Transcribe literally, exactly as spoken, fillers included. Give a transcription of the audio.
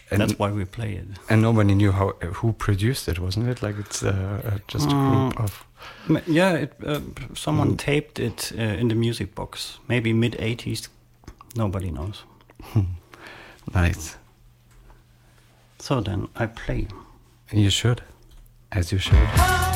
And That's why we play it. And nobody knew how who produced it, wasn't it? Like it's uh, just a group Uh, of. Yeah, it, uh, someone Mm. taped it uh, in the music box. Maybe mid eighties. Nobody knows. Nice. So then I play. You should, as you should.